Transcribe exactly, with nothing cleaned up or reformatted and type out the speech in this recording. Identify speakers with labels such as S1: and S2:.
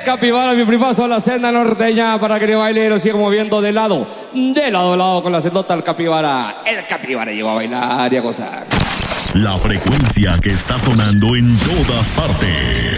S1: capibara, mi primazo, la senda norteña, para que le baile y lo siga moviendo de lado, de lado a lado con la sendota al capibara. El capibara llegó a bailar y a gozar.
S2: La frecuencia que está sonando en todas partes.